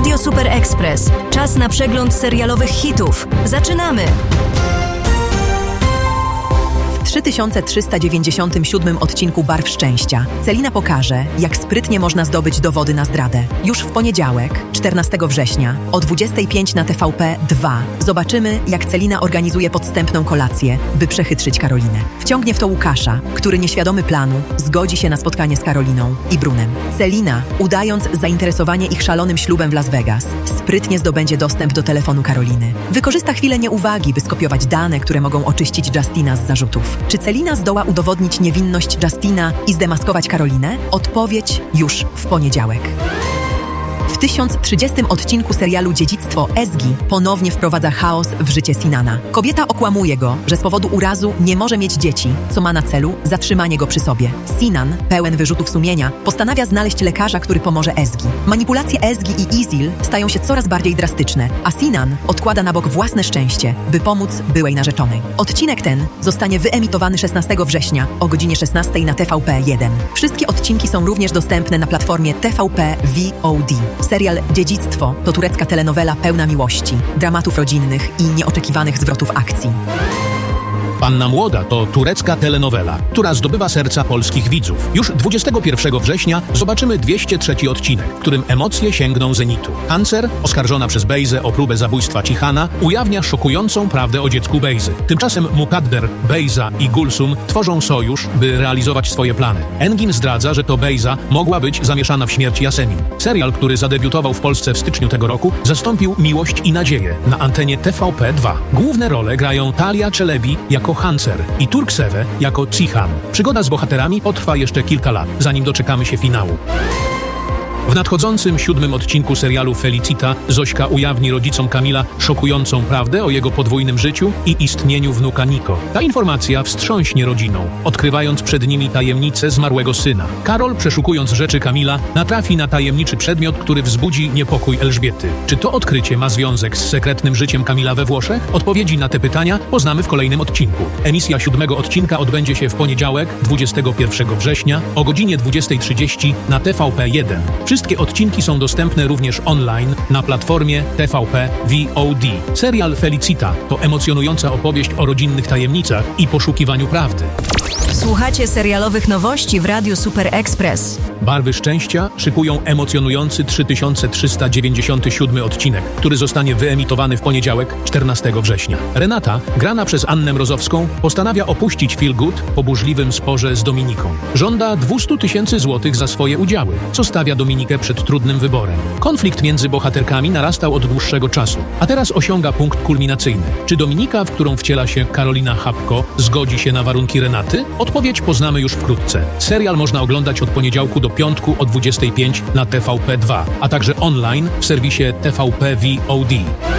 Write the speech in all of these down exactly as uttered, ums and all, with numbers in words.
Radio Super Express. Czas na przegląd serialowych hitów. Zaczynamy! W trzy tysiące trzysta dziewięćdziesiątym siódmym odcinku Barw Szczęścia Celina pokaże, jak sprytnie można zdobyć dowody na zdradę. Już w poniedziałek, czternastego września, o dwudziestej piątej na T V P dwa zobaczymy, jak Celina organizuje podstępną kolację, by przechytrzyć Karolinę. Wciągnie w to Łukasza, który nieświadomy planu zgodzi się na spotkanie z Karoliną i Brunem. Celina, udając zainteresowanie ich szalonym ślubem w Las Vegas, sprytnie zdobędzie dostęp do telefonu Karoliny. Wykorzysta chwilę nieuwagi, by skopiować dane, które mogą oczyścić Justina z zarzutów. Czy Celina zdoła udowodnić niewinność Justina i zdemaskować Karolinę? Odpowiedź już w poniedziałek. W tysiąc trzydziestym odcinku serialu Dziedzictwo Ezgi ponownie wprowadza chaos w życie Sinana. Kobieta okłamuje go, że z powodu urazu nie może mieć dzieci, co ma na celu zatrzymanie go przy sobie. Sinan, pełen wyrzutów sumienia, postanawia znaleźć lekarza, który pomoże Ezgi. Manipulacje Ezgi i Izil stają się coraz bardziej drastyczne, a Sinan odkłada na bok własne szczęście, by pomóc byłej narzeczonej. Odcinek ten zostanie wyemitowany szesnastego września o godzinie szesnastej na T V P jeden. Wszystkie odcinki są również dostępne na platformie T V P V O D. Serial Dziedzictwo to turecka telenowela pełna miłości, dramatów rodzinnych i nieoczekiwanych zwrotów akcji. Panna Młoda to turecka telenowela, która zdobywa serca polskich widzów. Już dwudziestego pierwszego września zobaczymy dwieście trzeci odcinek, w którym emocje sięgną zenitu. Hancer, oskarżona przez Bejzę o próbę zabójstwa Cihana, ujawnia szokującą prawdę o dziecku Bejzy. Tymczasem Mukadder, Bejza i Gulsum tworzą sojusz, by realizować swoje plany. Engin zdradza, że to Bejza mogła być zamieszana w śmierć Yasemin. Serial, który zadebiutował w Polsce w styczniu tego roku, zastąpił Miłość i nadzieję na antenie T V P dwa. Główne role grają Talia Czelebi jako Hancer i Turkseve jako Cihan. Przygoda z bohaterami potrwa jeszcze kilka lat, zanim doczekamy się finału. W nadchodzącym siódmym odcinku serialu Felicita Zośka ujawni rodzicom Kamila szokującą prawdę o jego podwójnym życiu i istnieniu wnuka Niko. Ta informacja wstrząśnie rodziną, odkrywając przed nimi tajemnicę zmarłego syna. Karol, przeszukując rzeczy Kamila, natrafi na tajemniczy przedmiot, który wzbudzi niepokój Elżbiety. Czy to odkrycie ma związek z sekretnym życiem Kamila we Włoszech? Odpowiedzi na te pytania poznamy w kolejnym odcinku. Emisja siódmego odcinka odbędzie się w poniedziałek, dwudziestego pierwszego września o godzinie dwudziestej trzydzieści na T V P jeden. Wszystkie odcinki są dostępne również online na platformie T V P V O D. Serial Felicita to emocjonująca opowieść o rodzinnych tajemnicach i poszukiwaniu prawdy. Słuchacie serialowych nowości w Radiu Super Express. Barwy Szczęścia szykują emocjonujący trzy tysiące trzysta dziewięćdziesiąty siódmy odcinek, który zostanie wyemitowany w poniedziałek, czternastego września. Renata, grana przez Annę Mrozowską, postanawia opuścić Feel Good po burzliwym sporze z Dominiką. Żąda dwieście tysięcy złotych za swoje udziały, co stawia Dominikę przed trudnym wyborem. Konflikt między bohaterkami narastał od dłuższego czasu, a teraz osiąga punkt kulminacyjny. Czy Dominika, w którą wciela się Karolina Chapko, zgodzi się na warunki Renaty? Odpowiedź poznamy już wkrótce. Serial można oglądać od poniedziałku do piątku o dwudziestej piątej na T V P dwa, a także online w serwisie T V P V O D.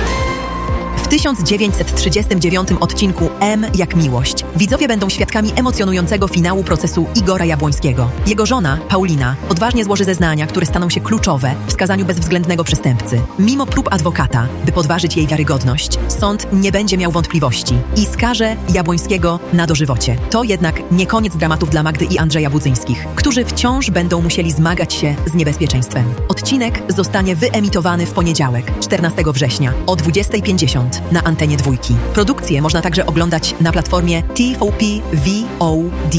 W tysiąc dziewięćset trzydziestym dziewiątym odcinku M jak miłość widzowie będą świadkami emocjonującego finału procesu Igora Jabłońskiego. Jego żona, Paulina, odważnie złoży zeznania, które staną się kluczowe w skazaniu bezwzględnego przestępcy. Mimo prób adwokata, by podważyć jej wiarygodność, sąd nie będzie miał wątpliwości i skaże Jabłońskiego na dożywocie. To jednak nie koniec dramatów dla Magdy i Andrzeja Budzyńskich, którzy wciąż będą musieli zmagać się z niebezpieczeństwem. Odcinek zostanie wyemitowany w poniedziałek, czternastego września o dwudziestej pięćdziesiąt na antenie dwójki. Produkcję można także oglądać na platformie T V P V O D.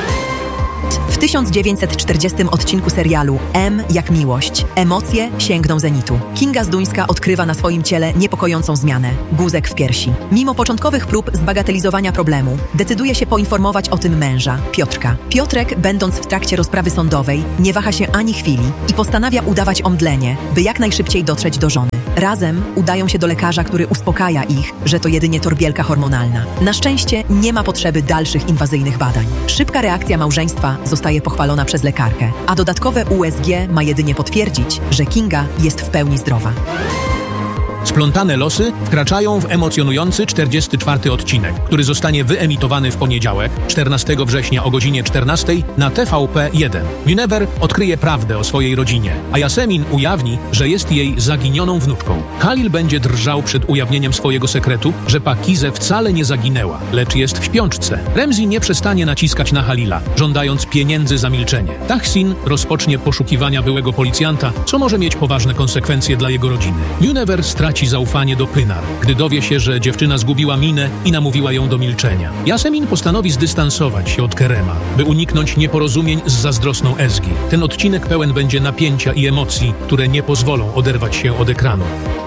W tysiąc dziewięćset czterdziestym odcinku serialu M jak miłość emocje sięgną zenitu. Kinga Zduńska odkrywa na swoim ciele niepokojącą zmianę – guzek w piersi. Mimo początkowych prób zbagatelizowania problemu, decyduje się poinformować o tym męża, Piotrka. Piotrek, będąc w trakcie rozprawy sądowej, nie waha się ani chwili i postanawia udawać omdlenie, by jak najszybciej dotrzeć do żony. Razem udają się do lekarza, który uspokaja ich, że to jedynie torbielka hormonalna. Na szczęście nie ma potrzeby dalszych inwazyjnych badań. Szybka reakcja małżeństwa zostaje pochwalona przez lekarkę, a dodatkowe U S G ma jedynie potwierdzić, że Kinga jest w pełni zdrowa. Splątane losy wkraczają w emocjonujący czterdziesty czwarty odcinek, który zostanie wyemitowany w poniedziałek, czternastego września o godzinie czternastej na T V P jeden. Münevver odkryje prawdę o swojej rodzinie, a Yasemin ujawni, że jest jej zaginioną wnuczką. Khalil będzie drżał przed ujawnieniem swojego sekretu, że Pakize wcale nie zaginęła, lecz jest w śpiączce. Remzi nie przestanie naciskać na Halila, żądając pieniędzy za milczenie. Tahsin rozpocznie poszukiwania byłego policjanta, co może mieć poważne konsekwencje dla jego rodziny. Münevver straci zaufanie do Pynar, gdy dowie się, że dziewczyna zgubiła minę i namówiła ją do milczenia. Yasemin postanowi zdystansować się od Kerema, by uniknąć nieporozumień z zazdrosną Ezgi. Ten odcinek pełen będzie napięcia i emocji, które nie pozwolą oderwać się od ekranu.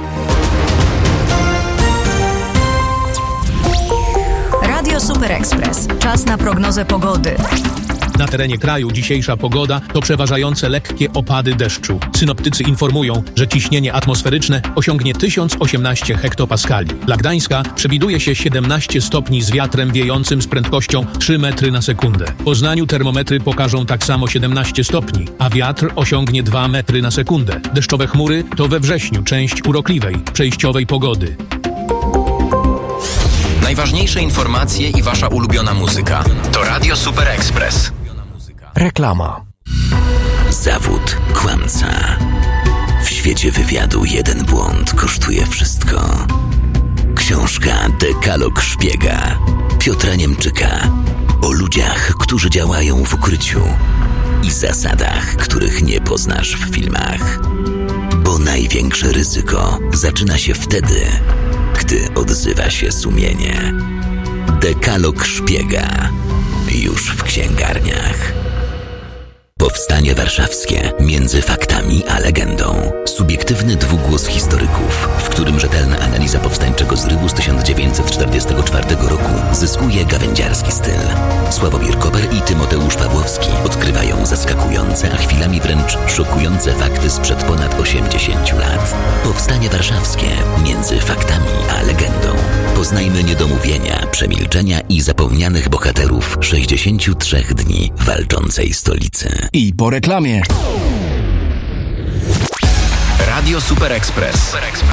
Radio Super Express. Czas na prognozę pogody. Na terenie kraju dzisiejsza pogoda to przeważające lekkie opady deszczu. Synoptycy informują, że ciśnienie atmosferyczne osiągnie tysiąc osiemnaście hektopaskali. Dla Gdańska przewiduje się siedemnaście stopni z wiatrem wiejącym z prędkością trzy metry na sekundę. W Poznaniu termometry pokażą tak samo siedemnaście stopni, a wiatr osiągnie dwa metry na sekundę. Deszczowe chmury to we wrześniu część urokliwej, przejściowej pogody. Najważniejsze informacje i wasza ulubiona muzyka to Radio Super Express. Reklama. Zawód kłamca. W świecie wywiadu jeden błąd kosztuje wszystko. Książka Dekalog szpiega Piotra Niemczyka o ludziach, którzy działają w ukryciu i zasadach, których nie poznasz w filmach. Bo największe ryzyko zaczyna się wtedy, gdy odzywa się sumienie. Dekalog szpiega już w księgarniach. Powstanie warszawskie między faktami a legendą. Subiektywny dwugłos historyków, w którym rzetelna analiza powstańczego zrywu z tysiąc dziewięćset czterdziestego czwartego roku zyskuje gawędziarski styl. Sławomir Koper i Tymoteusz Pawłowski odkrywają zaskakujące, a chwilami wręcz szokujące fakty sprzed ponad osiemdziesięciu lat. Powstanie warszawskie między faktami a legendą. Poznajmy niedomówienia, przemilczenia i zapomnianych bohaterów sześćdziesięciu trzech dni walczącej stolicy. I po reklamie. Radio Super Express.